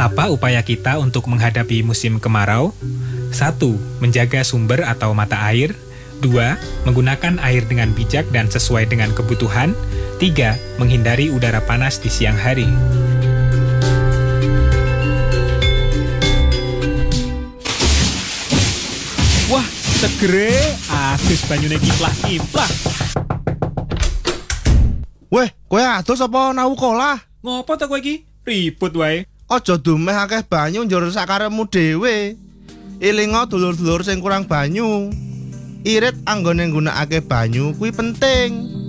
Apa upaya kita untuk menghadapi musim kemarau? 1. Menjaga sumber atau mata air. 2. Menggunakan air dengan bijak dan sesuai dengan kebutuhan. 3. Menghindari udara panas di siang hari. Wah, segere agus banyune kiplah-kiplah. Weh, kowe adus apa naukolah? Ngopo to kowe iki? Ribut wae. Aja dumeh akeh banyu njur sakarepmu dhewe. Elinga dulur-dulur sing kurang banyu. Irit anggone nggunakake banyu kuwi penting.